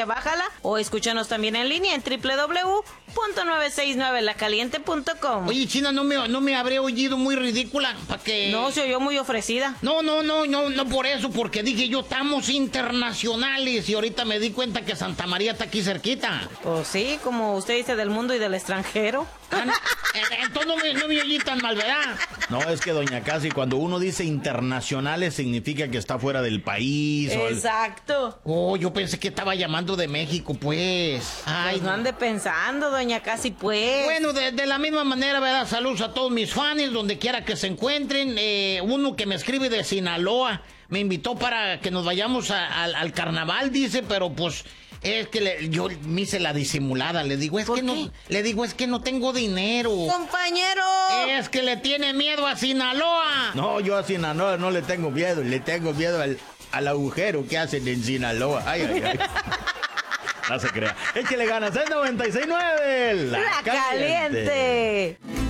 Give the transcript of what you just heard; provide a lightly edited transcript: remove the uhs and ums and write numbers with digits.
que bájala o escúchanos también en línea en www.969lacaliente.com. Oye, China, no me habré oído muy ridícula, ¿para qué? No, se oyó muy ofrecida. No por eso, porque dije yo, estamos internacionales y ahorita me di cuenta que Santa María está aquí cerquita. Pues sí, como usted dice, del mundo y del extranjero. Entonces no me oí tan mal, ¿verdad? No, es que doña Casi, cuando uno dice internacionales significa que está fuera del país. Exacto. Oh, yo pensé que estaba llamando de México, pues. Ay, Pues no ande pensando, doña Casi, pues. Bueno, de la misma manera, ¿verdad? Saludos a todos mis fans, donde quiera que se encuentren. Uno que me escribe de Sinaloa me invitó para que nos vayamos al carnaval, dice, pero pues... Es que yo me hice la disimulada, le digo, es que no tengo dinero. ¡Compañero! Es que le tiene miedo a Sinaloa. No, yo a Sinaloa no le tengo miedo, le tengo miedo al agujero que hacen en Sinaloa. Ay. No se crea. Échale ganas, es 96.9. La Caliente.